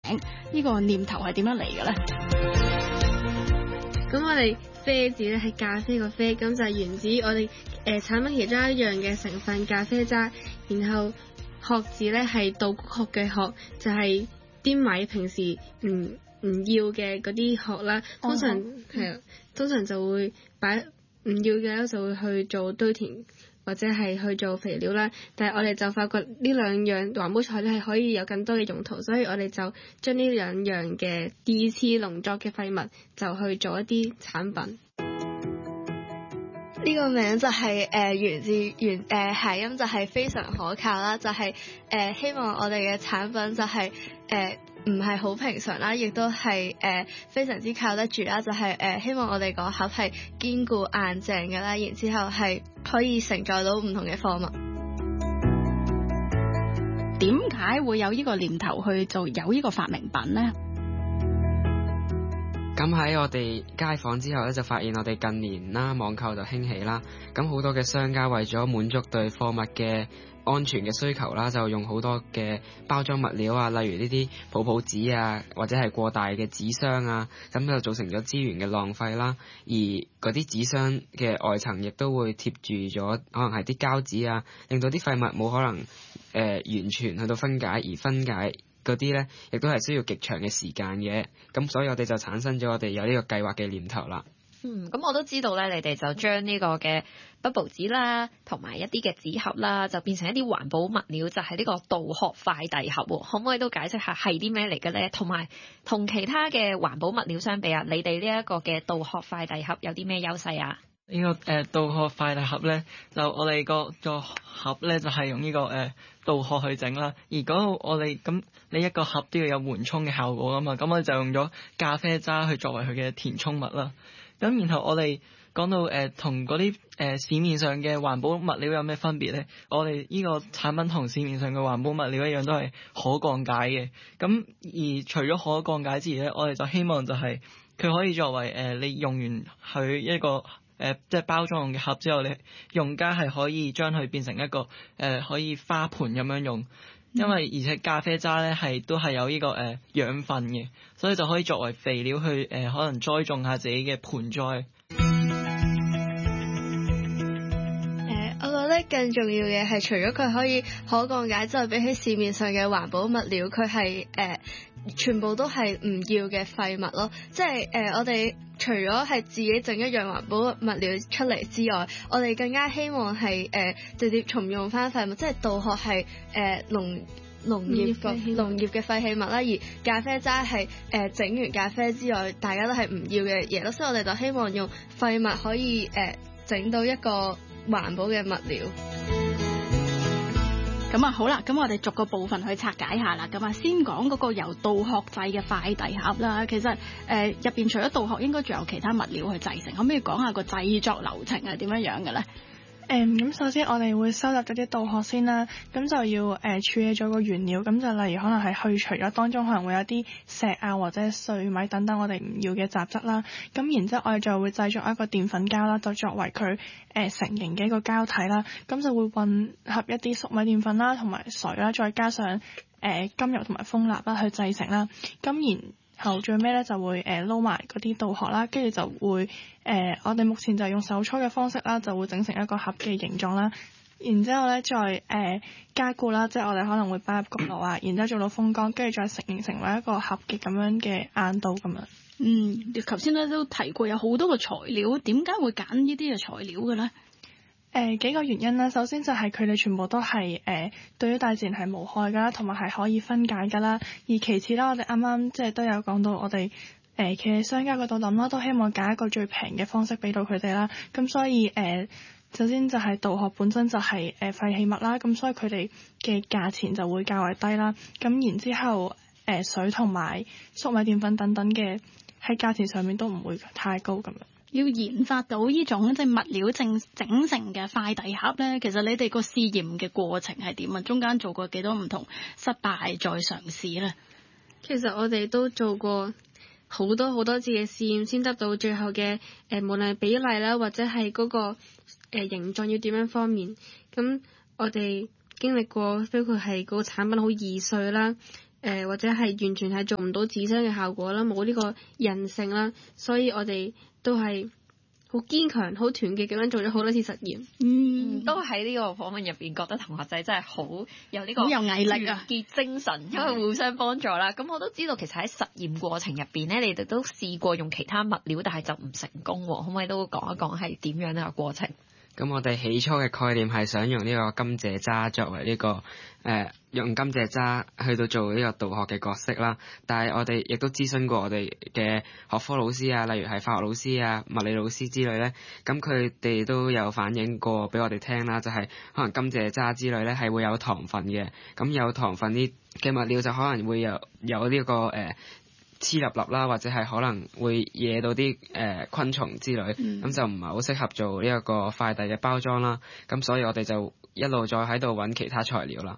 呢個念頭係點樣嚟嘅咧？ 咁我哋啡字咧係咖啡個啡，咁就係源自我哋產品其中一樣嘅成分咖啡渣。然後殼字咧係稻谷殼嘅殼，就係啲米平時唔要嘅嗰啲殼啦。通常就會擺唔要嘅咧，就會去做堆填或者係去做肥料啦。但係我哋就發覺呢兩樣環保材料係可以有更多嘅用途，所以我哋就將呢兩樣嘅第二次農作嘅廢物就去做一啲產品。 呢個名就係源自諧音就係非常可靠啦，就係希望我哋嘅產品就係唔係好平常啦，亦都係非常之靠得住啦，就係希望我哋個盒係堅固硬淨嘅啦，然之後係可以承載到唔同嘅貨物。 點解會有呢個念頭去做有呢個發明品呢？ 咁喺我哋街訪之後咧，就發現我哋近年啦網購就興起啦，咁好多嘅商家為咗滿足對貨物嘅安全嘅需求啦，就用好多嘅包裝物料啊，例如呢啲泡泡紙啊，或者係過大嘅紙箱啊，咁就造成咗資源嘅浪費啦。而嗰啲紙箱嘅外層亦都會貼住咗，可能係啲膠紙啊，令到啲廢物冇可能完全去到分解，而分解嗰啲咧，亦都係需要極長嘅時間嘅。咁所以我哋就產生咗我哋有呢個計劃嘅念頭啦。 咁我都知道咧，你哋就將呢個嘅 bubble 紙啦，同埋一啲嘅紙盒啦，就變成一啲環保物料，就係呢個稻殼快遞盒。可唔可以都解釋下係啲咩嚟嘅咧？同埋同其他嘅環保物料相比啊，你哋呢一個嘅稻殼快遞盒有啲咩優勢啊？ 呢個稻殼快遞盒咧，就我哋個盒咧就係用呢個稻殼去整啦。而嗰個我哋咁，你一個盒都要有緩衝嘅效果㗎嘛，咁我哋就用咗咖啡渣去作為佢嘅填充物啦。咁然後我哋講到同嗰啲市面上嘅環保物料有咩分別咧？我哋呢個產品同市面上嘅環保物料一樣，都係可降解嘅。咁而除咗可降解之餘咧，我哋就希望就係佢可以作為你用完佢一個即係包裝用嘅盒之後，你用家係可以將佢變成一個可以花盆咁樣用。因為而且咖啡渣咧都係有呢個養分嘅，所以就可以作為肥料去可能栽種下自己嘅盆栽。 我覺得更重要嘅係除咗佢可以可降解之外，比起市面上嘅環保物料，佢係全部都係唔要嘅廢物咯。即係我哋除咗係自己整一樣環保物料出嚟之外，我哋更加希望係直接重用翻廢物，即係稻殼係農業嘅廢棄物啦，而咖啡渣係整完咖啡之外，大家都係唔要嘅嘢咯。所以我哋就希望用廢物可以整到一個環保嘅物料。 咁啊好啦，咁我哋逐個部分去拆解下啦。咁啊，先講嗰個由稻殼製嘅快遞盒啦。其實入邊除咗稻殼，應該仲有其他物料去製成。可唔可以講下個製作流程係點樣樣嘅咧？ 咁首先我哋會收集咗啲稻殼先啦，咁就要處理咗個原料，咁就例如可能係去除咗當中可能會有啲石啊或者碎米等等我哋唔要嘅雜質啦，咁然之後我哋就會製作一個澱粉膠啦，就作為佢成型嘅一個膠體啦，咁就會混合一啲粟米澱粉啦同埋水啦，再加上甘油同埋蜂蠟啦去製成啦，咁然後最尾咧就會撈埋嗰啲稻殼啦，跟住就會我哋目前就用手搓嘅方式啦，就會整成一個盒嘅形狀啦。然之後咧再加固啦，即係我哋可能會擺入焗爐啊，然之後做到風乾，跟住再成形成為一個盒嘅咁樣嘅硬度咁樣。 你頭先咧都提過有好多個材料，點解會揀呢啲嘅材料嘅咧？ 幾個原因啦，首先就係佢哋全部都係對於大自然係無害㗎啦，同埋係可以分解㗎啦。而其次啦，我哋啱啱即係都有講到，我哋企喺商家嗰度諗啦，都希望揀一個最平嘅方式俾到佢哋啦。咁所以首先就係稻殼本身就係廢棄物啦，咁所以佢哋嘅價錢就會較為低啦。咁然之後水同埋粟米澱粉等等嘅喺價錢上面都唔會太高咁樣。 要研發到呢種即係物料整成嘅快遞盒咧，其實你哋個試驗嘅過程係點啊？中間做過幾多唔同失敗再嘗試咧？ 其實我哋都做過好多次嘅試驗，先得到最後嘅無論係比例啦，或者係嗰個形狀要點樣方面。咁我哋經歷過，包括係個產品好易碎啦， 或者係完全係做唔到自身嘅效果啦，冇呢個韌性啦，所以我哋都係好堅強、好團結咁樣做咗好多次實驗。 都喺呢個訪問入邊覺得同學仔真係好有呢個好有毅力啊， 團結精神，因為互相幫助啦。咁我都知道其實喺實驗過程入邊咧，你哋都試過用其他物料，但係就唔成功喎。可唔可以都講一講係點樣呢個過程？ 咁我哋起初嘅概念係想用呢個甘蔗渣作為呢個用甘蔗渣去到做呢個導學嘅角色啦，但係我哋亦都諮詢過我哋嘅學科老師啊，例如係化學老師啊、物理老師之類咧，咁佢哋都有反映過俾我哋聽啦，就係可能甘蔗渣之類咧係會有糖分嘅，咁有糖分呢嘅物料就可能會有呢個黐粒粒啦，或者係可能會惹到啲昆蟲之類，咁就唔係好適合做呢一個快遞嘅包裝啦。咁所以我哋就一路再喺度揾其他材料啦。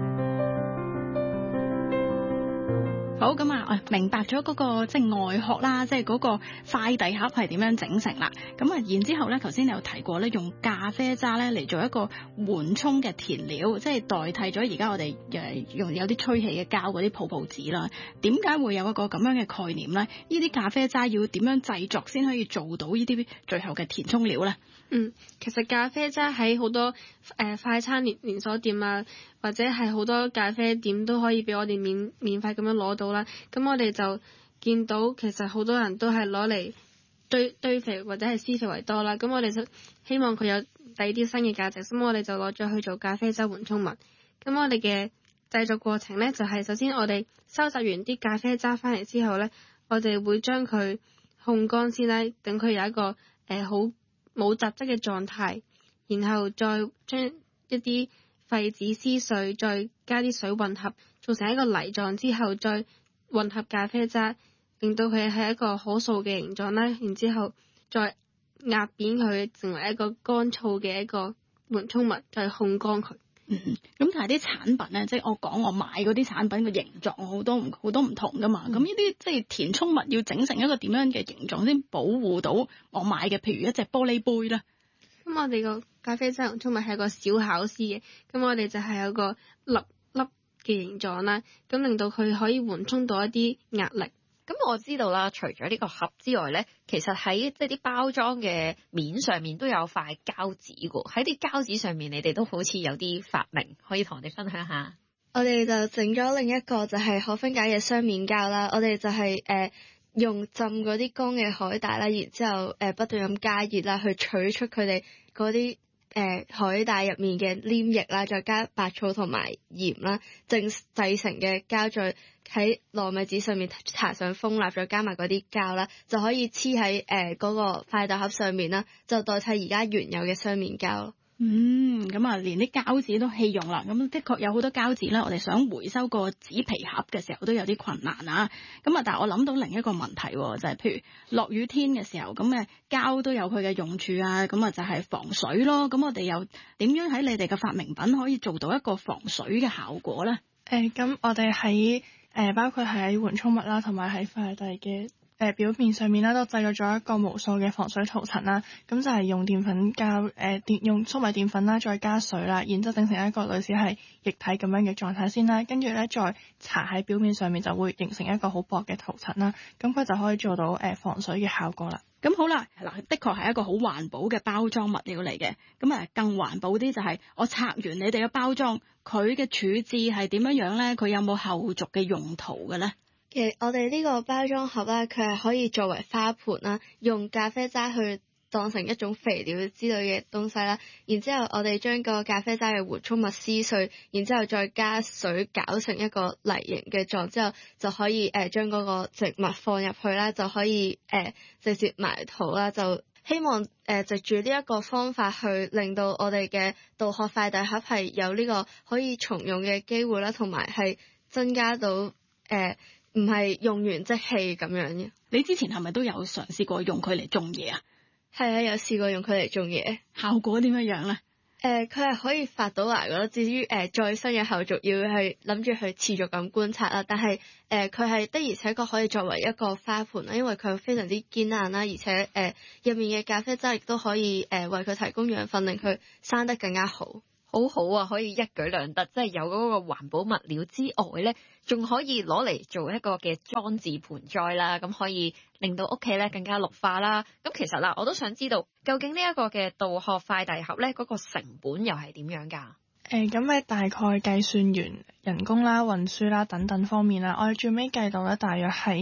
好，咁啊，明白咗嗰個即係外殼啦，即係嗰個快遞盒係點樣整成啦。咁啊，然之後咧，頭先你有提過咧，用咖啡渣咧嚟做一個緩衝嘅填料，即係代替咗而家我哋用有啲吹氣嘅膠嗰啲泡泡紙啦。點解會有一個咁樣嘅概念咧？呢啲咖啡渣要點樣製作先可以做到呢啲最後嘅填充料咧？ 其實咖啡渣喺好多快餐連鎖店啊，或者係好多咖啡店都可以俾我哋免費咁樣攞到啦。咁我哋就見到其實好多人都係攞嚟堆肥或者係施肥為多啦。咁我哋就希望佢有第二啲新嘅價值，咁我哋就攞咗去做咖啡渣緩衝物。咁我哋嘅製作過程咧，就係首先我哋收集完啲咖啡渣翻嚟之後咧，我哋會將佢烘乾先啦，等佢有一個好冇雜質嘅狀態，然後再將一啲廢紙撕碎，再加啲水混合，做成一個泥狀之後，再混合咖啡渣，令到佢係一個可塑嘅形狀啦。然之後再壓扁佢，成為一個乾燥嘅一個緩衝物，再烘乾佢。 咁但係啲產品咧，即係我買嗰啲產品嘅形狀好多唔同噶嘛。咁呢啲即係填充物要整成一個點樣嘅形狀先保護到我買嘅，譬如一隻玻璃杯咧。 咁我哋個咖啡渣緩衝物係個小巧思嘅，咁我哋就係有個粒粒嘅形狀啦，咁令到佢可以緩衝到一啲壓力。 咁我知道啦，除咗呢個盒之外咧，其實喺即係啲包裝嘅面上面都有塊膠紙㗎。喺啲膠紙上面，你哋都好似有啲發明，可以同我哋分享下。 我哋就整咗另一個就係可分解嘅雙面膠啦。我哋就係用浸嗰啲乾嘅海帶啦，然之後不斷咁加熱啦，去取出佢哋嗰啲海帶入面嘅黏液啦，再加白醋同埋鹽啦，製成嘅膠，再喺糯米紙上面搽上蜂蠟，再加埋嗰啲膠啦，就可以黐喺嗰個快遞盒上面啦，就代替而家原有嘅雙面膠咯。 咁啊，連啲膠紙都棄用啦。咁的確有好多膠紙啦，我哋想回收個紙皮盒嘅時候都有啲困難啊。咁啊，但係我諗到另一個問題，就係譬如落雨天嘅時候，咁膠都有佢嘅用處啊。咁啊就係防水咯。咁我哋又點樣喺你哋嘅發明品可以做到一個防水嘅效果咧？ 咁我哋喺包括係喺緩衝物啦，同埋喺快遞嘅表面上面啦，都製作咗一個無數嘅防水塗層啦。咁就係用澱粉膠用粟米澱粉啦，再加水啦，然之後整成一個類似係液體咁樣嘅狀態先啦。跟住咧再搽喺表面上面，就會形成一個好薄嘅塗層啦。咁佢就可以做到防水嘅效果啦。 咁好啦，嗱，的確係一個好環保嘅包裝物料嚟嘅。咁更環保啲就係我拆完你哋嘅包裝，佢嘅處置係點樣樣咧？佢有冇後續嘅用途嘅咧？ 其實我哋呢個包裝盒咧，佢係可以作為花盆啦，用咖啡渣去當成一種肥料之類嘅東西啦。然之後我哋將個咖啡渣嘅緩衝物撕碎，然之後再加水攪成一個泥形嘅狀之後，就可以將嗰個植物放入去啦，就可以直接埋土啦。就希望藉住呢一個方法去令到我哋嘅導學快遞盒係有呢個可以重用嘅機會啦，同埋係增加到唔係用完即棄咁樣嘅。 你之前係咪都有嘗試過用佢嚟種嘢啊？ 係啊，有試過用佢嚟種嘢。 效果點樣樣咧？ 佢係可以發到芽咯。至於再生嘅後續要去諗住去持續咁觀察啦。但係佢係的而且確可以作為一個花盆啦，因為佢非常之堅硬啦，而且入面嘅咖啡渣亦都可以為佢提供養分，令佢生得更加好。 好好啊，可以一舉兩得，即係有嗰個環保物料之外咧，仲可以攞嚟做一個嘅裝置盆栽啦，咁可以令到屋企咧更加綠化啦。咁其實啦，我都想知道究竟呢一個嘅稻殼快遞盒咧，嗰個成本又係點樣㗎？ 咁咧大概計算完人工啦、運輸啦等等方面啦，我哋最尾計到咧大約係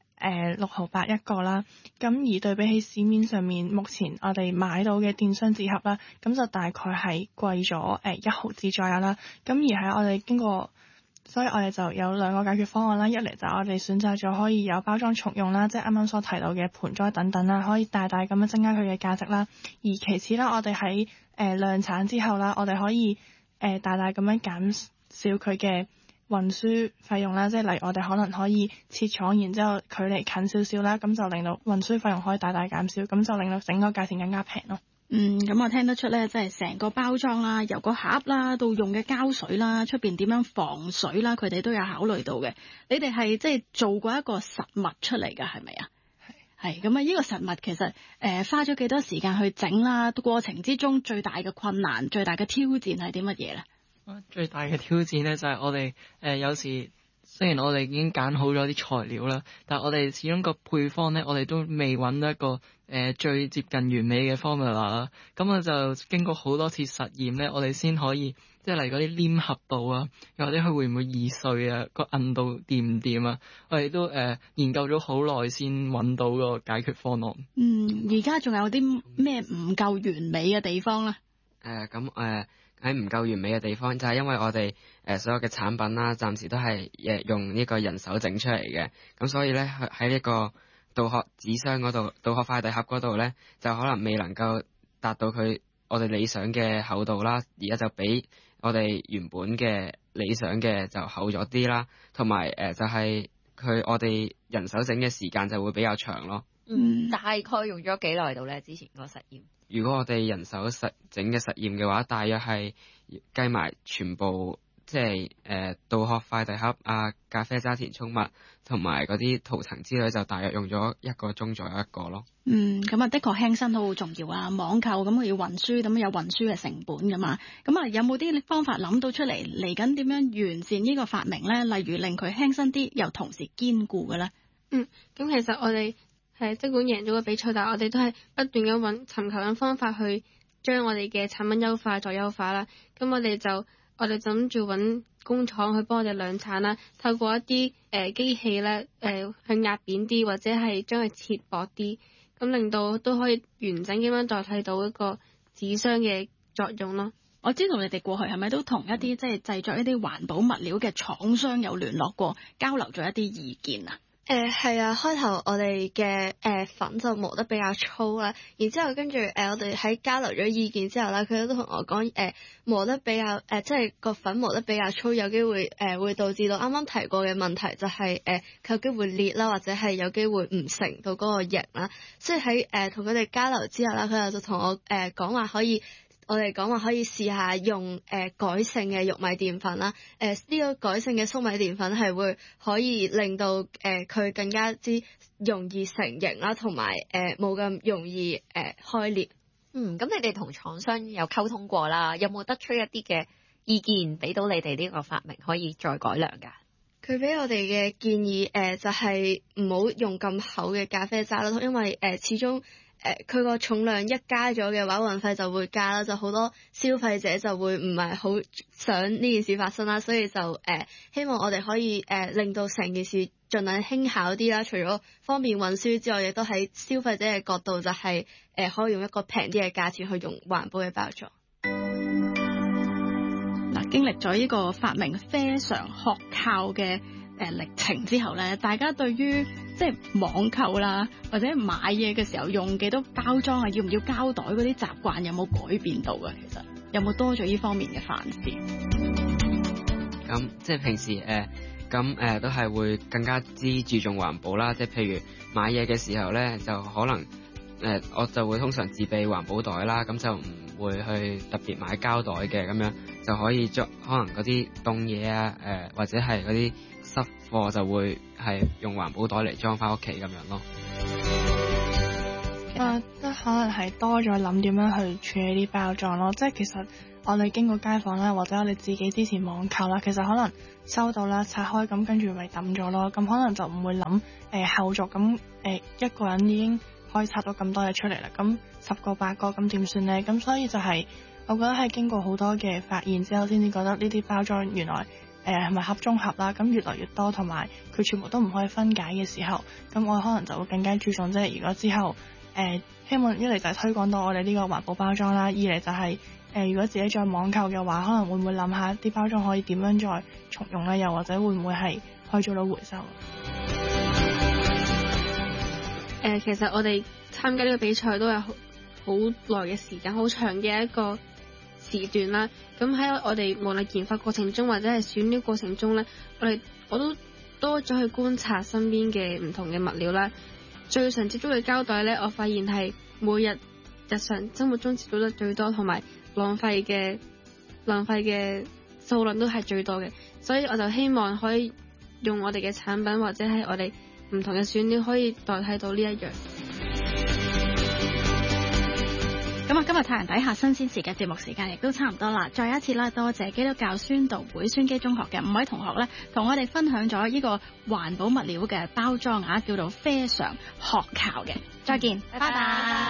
6毫8一個啦。咁而對比起市面上面目前我哋買到嘅電箱紙盒啦，咁就大概係貴咗1毫紙左右啦。咁而喺我哋經過，所以我哋就有2個解決方案啦。一嚟就我哋選擇咗可以有包裝重用啦，即係啱啱所提到嘅盆栽等等啦，可以大大咁樣增加佢嘅價值啦。而其次啦，我哋喺量產之後啦，我哋可以大大咁樣減少佢嘅運輸費用啦，即係例如我哋可能可以設廠，然之後距離近少少啦，咁就令到運輸費用可以大大減少，咁就令到整個價錢更加平咯。 咁我聽得出咧，即係成個包裝啦，由個盒啦到用嘅膠水啦，出邊點樣防水啦，佢哋都有考慮到嘅。你哋係即係做過一個實物出嚟㗎，係咪啊？係咁啊！呢個實物其實花咗幾多時間去整啦？過程之中最大嘅困難、最大嘅挑戰係啲乜嘢咧？ 最大嘅挑戰咧就係我哋有時雖然我哋已經揀好咗啲材料啦，但係我哋始終個配方咧，我哋都未揾到一個最接近完美嘅 formula 啦。咁我就經過好多次實驗咧，我哋先可以即係例如嗰啲黏合度啊，又或者佢會唔會易碎啊，個韌度掂唔掂啊，我哋都研究咗好耐先揾到個解決方案。 而家仲有啲咩唔夠完美嘅地方咧？ 喺唔夠完美嘅地方，就係因為我哋所有嘅產品啦，暫時都係用呢個人手整出嚟嘅，咁所以咧喺呢個稻殼紙箱嗰度、稻殼快遞盒嗰度咧，就可能未能夠達到我哋理想嘅厚度啦，而家就比我哋原本嘅理想嘅就厚咗啲啦，同埋就係我哋人手整嘅時間就會比較長咯。 大概用咗幾耐度咧？之前個實驗？ 如果我哋人手整嘅實驗嘅話，大約係計埋全部，即係稻殼快遞盒啊、咖啡渣填充物同埋嗰啲塗層之類，就大約用咗1個鐘左右一個咯。 咁啊，的確輕身都好重要啊！網購咁佢要運輸，咁有運輸嘅成本噶嘛。咁啊，有冇啲方法諗到出嚟緊點樣完善呢個發明咧？例如令佢輕身啲，又同時堅固嘅咧？ 咁其實我哋即管贏咗個比賽，但係我哋都係不斷咁尋求緊方法去將我哋嘅產品優化再優化啦。咁我哋就諗住揾工廠去幫我哋量產啦，透過一啲機器咧去壓扁啲，或者係將佢切薄啲，咁令到都可以完整咁樣代替到一個紙箱嘅作用咯。 我知道你哋過去係咪都同一啲即係製作一啲環保物料嘅廠商有聯絡過，交流咗一啲意見啊？ 係啊，開頭我哋嘅粉就磨得比較粗啦，然之後跟住我哋喺交流咗意見之後啦，佢都同我講磨得比較即係個粉磨得比較粗，有機會會導致到啱啱提過嘅問題，就係有機會裂啦，或者係有機會唔成到嗰個型啦。所以喺同佢哋交流之後啦，佢就同我講話可以。我哋講話可以試下用改性嘅玉米澱粉啦，呢個改性嘅粟米澱粉係會可以令到佢更加之容易成型啦，同埋冇咁容易開裂。 咁你哋同廠商有溝通過啦，有冇得出一啲嘅意見俾到你哋呢個發明可以再改良㗎？ 佢俾我哋嘅建議就係唔好用咁厚嘅咖啡渣啦，因為始終佢個重量一加咗嘅話，運費就會加啦，就好多消費者就會唔係好想呢件事發生啦，所以就希望我哋可以令到成件事盡量輕巧啲啦。除咗方便運輸之外，亦都喺消費者嘅角度就係可以用一個平啲嘅價錢去用環保嘅包裝。 嗱，經歷咗呢個發明非常可靠嘅歷程之後咧，大家對於即係網購啦，或者買嘢嘅時候用幾多包裝啊，要唔要膠袋嗰啲習慣有冇改變到啊？其實有冇多咗呢方面嘅反思？ 咁即係平時都係會更加之注重環保啦。即係譬如買嘢嘅時候咧，就可能我就會通常自備環保袋啦，咁就唔會去特別買膠袋嘅，咁樣就可以可能嗰啲凍嘢啊，或者係嗰啲濕貨就會係用環保袋嚟裝翻屋企咁樣咯。 我覺得可能係多咗諗點樣去處理啲包裝咯，即係其實我哋經過街坊啦，或者我哋自己之前網購啦，其實可能收到啦，拆開咁跟住咪抌咗咯，咁可能就唔會諗後續咁一個人已經可以拆到咁多嘢出嚟啦，咁10個8個咁點算呢？咁所以就係我覺得係經過好多嘅發現之後，先至覺得呢啲包裝原來係咪盒中盒啦，咁越嚟越多，同埋佢全部都唔可以分解嘅時候，咁我可能就會更加注重，即係如果之後希望一嚟就係推廣到我哋呢個環保包裝啦，二嚟就係如果自己再網購嘅話，可能會唔會諗下啲包裝可以點樣再重用咧？又或者會唔會係可以做到回收？ 其實我哋參加呢個比賽都有好耐嘅時間，好長嘅一個時段啦。咁喺我哋無論研發過程中或者係選料過程中咧，我都多咗去觀察身邊嘅唔同嘅物料啦。最常接觸嘅膠袋咧，我發現係每日常生活中接觸得最多，同埋浪費嘅數量都係最多嘅。所以我就希望可以用我哋嘅產品或者係我哋唔同嘅選料可以代替到呢一樣。 咁啊，今日太陽底下新鮮事嘅節目時間亦都差唔多啦。再一次啦，多謝基督教宣道會宣基中學嘅5位同學咧，同我哋分享咗呢個環保物料嘅包裝啊，叫做啡常學校嘅。再見，拜拜。